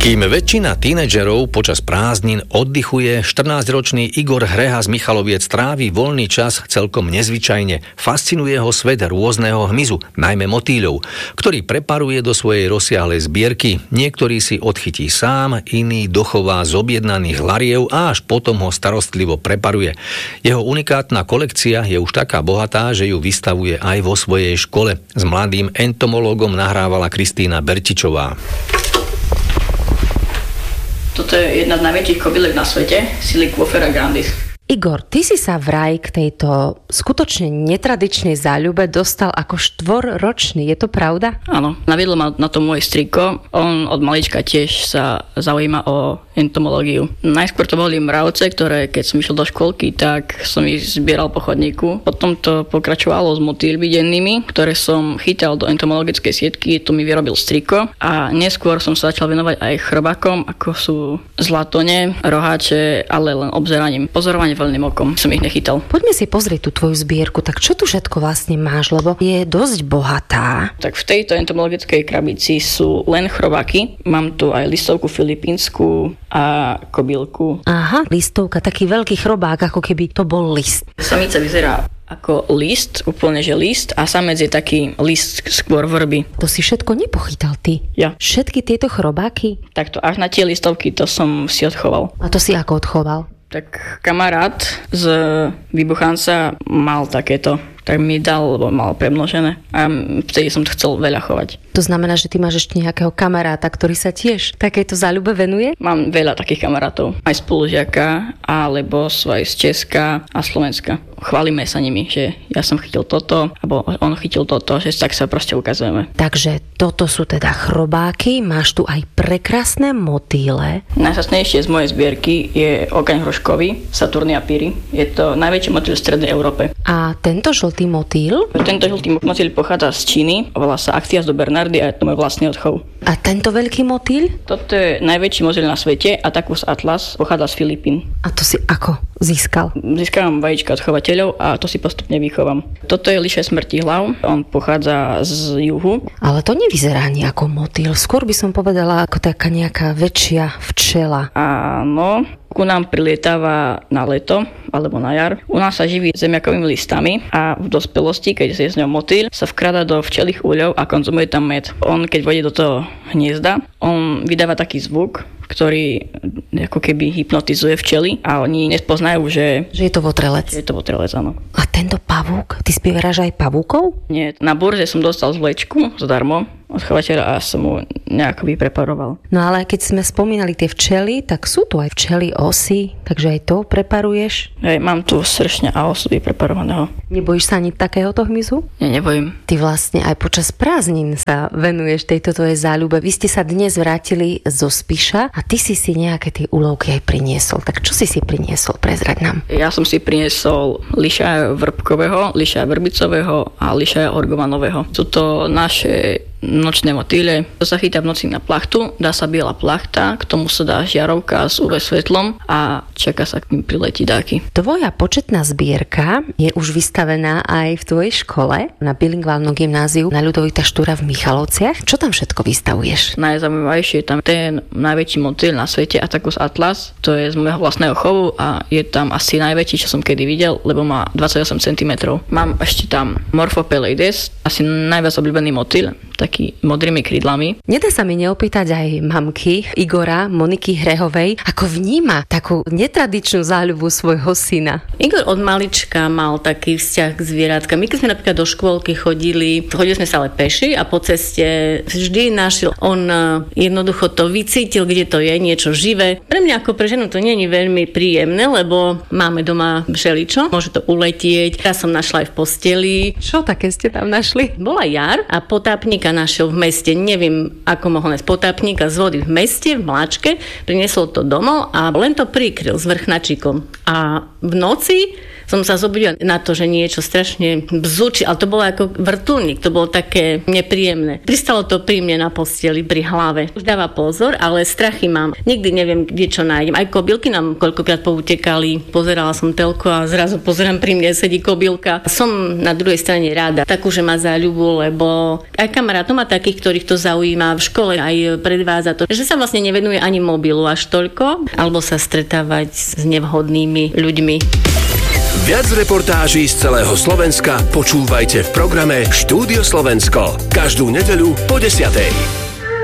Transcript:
Kým väčšina tínedžerov počas prázdnin oddychuje, 14-ročný Igor Hreha z Michaloviec trávi voľný čas celkom nezvyčajne. Fascinuje ho svet rôzneho hmyzu, najmä motýľov, ktorý preparuje do svojej rozsiahlej zbierky. Niektorý si odchytí sám, iný dochová z objednaných lariev a až potom ho starostlivo preparuje. Jeho unikátna kolekcia je už taká bohatá, že ju vystavuje aj vo svojej škole. S mladým entomológom nahrávala Kristína Bertičová. Toto je jedna z najväčších kobylek na svete, Siliquophera grandis. Igor, ty si sa vraj k tejto skutočne netradičnej záľube dostal ako 4-ročný, je to pravda? Áno, naviedlo ma na to môj striko. On od malička tiež sa zaujíma o entomológiu. Najskôr to boli mravce, ktoré keď som išiel do školky, tak som ich zbieral po chodníku. Potom to pokračovalo s motýlmi dennými, ktoré som chytal do entomologickej sietky, to mi vyrobil striko. A neskôr som sa začal venovať aj chrobákom, ako sú zlatone, roháče, ale len obzeraním. Pozorovanie voľným okom som ich nechytal. Poďme si pozrieť tú tvoju zbierku, tak čo tu všetko vlastne máš, lebo je dosť bohatá. Tak v tejto entomologickej krabici sú len chrobáky. Mám tu aj listovku filipínsku a kobylku. Aha, listovka, taký veľký chrobák, ako keby to bol list. Samica vyzerá ako list, úplne že list, a samec je taký list, skôr vrby. To si všetko nepochytal ty? Ja. Všetky tieto chrobáky? Takto až na tie listovky to som si odchoval. A to si ako odchoval? Tak kamarát z Vybuchanca mal takéto, tak mi dal, lebo mal premnožené a vtedy som to chcel veľa chovať. To znamená, že ty máš ešte nejakého kamaráta, ktorý sa tiež takéto záľube venuje? Mám veľa takých kamarátov, aj spolužiaka, alebo sú aj z Česka a Slovenska. Chválime sa nimi, že ja som chytil toto, alebo on chytil toto, že tak sa proste ukazujeme. Takže toto sú teda chrobáky, máš tu aj prekrásne motýle. Najsasnejšie z mojej zbierky je okaň hroškový, Saturnia piri. Je to najväčší motýl v strednej Európe. A tento žltý motýl? Tento žltý motýl pochádza z Číny, volá sa Actias do Bernardi a je to môj vlastný odchov. A tento veľký motýl? Toto je najväčší motýl na svete, Attacus atlas, pochádza z Filipín. A to si ako získal? Získavam vajíčka od chovateľov a to si postupne vychovám. Toto je lišaj smrtihlav, on pochádza z juhu. Ale to nevyzerá ani ako motýl, skôr by som povedala ako taká nejaká väčšia včela. Áno, ku nám prilietáva na leto alebo na jar. U nás sa živí zemiakovými listami a v dospelosti, keď je z ňou motýl, sa vkrada do včelých úľov a konzumuje tam med. On, keď vojde do toho hniezda, on vydáva taký zvuk, ktorý ako keby hypnotizuje včely a oni nespoznajú, že je to votrelec. Je to votrelec, áno. A tento pavúk? Ty spieraš aj pavúkov? Nie, na burze som dostal zvlečku zadarmo od chovateľa a som mu nejako vypreparoval. No ale keď sme spomínali tie včely, tak sú tu aj včely osy, takže aj to preparuješ? Hej, mám tu sršňa a osu vypreparovaného. Nebojíš sa ani takéhoto hmyzu? Nie, nebojím. Ty vlastne aj počas prázdnin sa venuješ tejto tvojej záľube. Vy ste sa dnes vrátili zo Spiša a ty si nejaké tie úlovky aj priniesol. Tak čo si priniesol? Prezrať nám. Ja som si priniesol lišaja vrbkového, lišaja vrbicového a lišaja orgovanového. Sú to naše nočné motýle. To sa chytá v noci na plachtu, dá sa biela plachta, k tomu sa dá žiarovka s UV svetlom a čaká sa k ním priletí dáky. Tvoja početná zbierka je už vystavená aj v tvojej škole na bilingválnom gymnáziu na Ľudovita Štúra v Michalovciach. Čo tam všetko vystavuješ? Najzaujímavejšie je tam ten najväčší motýl na svete, Attacus atlas. To je z môjho vlastného chovu a je tam asi najväčší, čo som kedy videl, lebo má 28 cm. Mám ešte tam Morphopelades, asi najviac obľúbený motýl, taký modrými krídlami. Nedá sa mi neopýtať aj mamky Igora, Moniky Hrehovej, ako vníma takú netradičnú záľubu svojho syna. Igor od malička mal taký vzťah k zvieratkám. My keď sme napríklad do škôlky chodili sme sa ale peši a po ceste vždy našiel. On jednoducho to vycítil, kde to je, niečo živé. Pre mňa ako pre ženu to nie je veľmi príjemné, lebo máme doma všeličo, môže to uletieť. Ja som našla aj v posteli. Čo také ste tam našli? Bola jar a potápnika našiel v meste. Neviem, ako mohol nájsť potápnika z vody v meste, v Mláčke. Priniesol to domov a len to prikryl s vrchnačikom. A v noci som sa zobudila na to, že niečo strašne bzučí, ale to bolo ako vrtuľník, to bolo také nepríjemné. Pristalo to pri mne na posteli, pri hlave. Už dáva pozor, ale strachy mám. Nikdy neviem, kde čo nájdem. Aj kobylky nám koľkokrát poutekali. Pozerala som telku a zrazu pozerám, pri mne sedí kobylka. Som na druhej strane rada, takú, že má záľubu, lebo aj kamarátov má takých, ktorých to zaujíma, v škole aj predvádza to, že sa vlastne nevenuje ani mobilu až toľko, alebo sa stretávať s nevhodnými ľuďmi. Viac reportáží z celého Slovenska počúvajte v programe Štúdio Slovensko každú nedeľu po 10:00.